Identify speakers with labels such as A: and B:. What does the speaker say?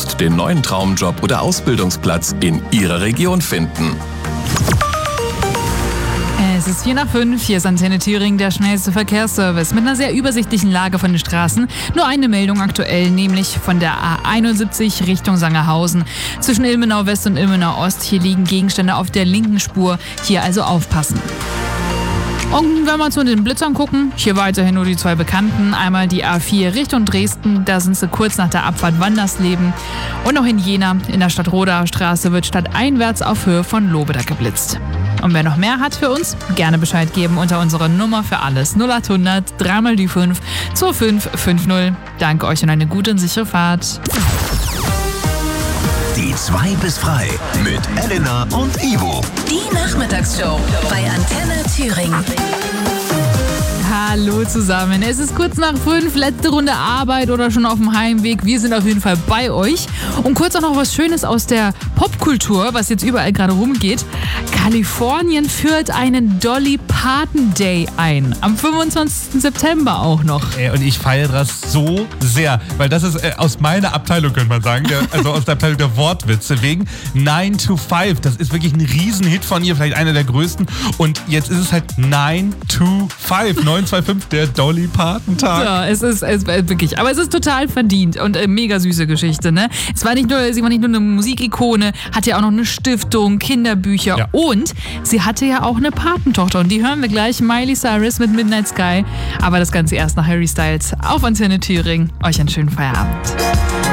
A: jetzt den neuen Traumjob oder Ausbildungsplatz in Ihrer Region finden.
B: Es ist 4:05, hier ist Antenne Thüringen, der schnellste Verkehrsservice mit einer sehr übersichtlichen Lage von den Straßen. Nur eine Meldung aktuell, nämlich von der A71 Richtung Sangerhausen. Zwischen Ilmenau West und Ilmenau Ost, hier liegen Gegenstände auf der linken Spur, hier also aufpassen. Und wenn wir uns nur den Blitz angucken, hier weiterhin nur die zwei bekannten. Einmal die A4 Richtung Dresden, da sind sie kurz nach der Abfahrt Wandersleben. Und auch in Jena, in der Stadtrodaer Straße, wird stadteinwärts auf Höhe von Lobeda geblitzt. Und wer noch mehr hat für uns, gerne Bescheid geben unter unserer Nummer für alles 0800 3 die 5 2550. Danke euch und eine gute und sichere Fahrt.
C: Die 2 bis frei mit Elena und Ivo.
D: Die Nachmittagsshow bei Antenne Thüringen.
B: Hallo zusammen, es ist kurz nach 5, letzte Runde Arbeit oder schon auf dem Heimweg. Wir sind auf jeden Fall bei euch. Und kurz auch noch was Schönes aus der Popkultur, was jetzt überall gerade rumgeht. Kalifornien führt einen Dolly Parton Day ein. Am 25. September auch noch.
E: Und ich feiere das so sehr, weil das ist aus meiner Abteilung, könnte man sagen, also aus der Abteilung der Wortwitze, wegen 9 to 5. Das ist wirklich ein Riesenhit von ihr, vielleicht einer der größten. Und jetzt ist es halt 9 to 5, 925, der Dolly Parton Tag.
B: Ja, es ist wirklich, aber es ist total verdient und mega süße Geschichte, ne? Sie war nicht nur eine Musikikone, hatte ja auch noch eine Stiftung, Kinderbücher und sie hatte ja auch eine Patentochter und die hören wir gleich, Miley Cyrus mit Midnight Sky, aber das Ganze erst nach Harry Styles auf Antenne Thüringen. Euch einen schönen Feierabend.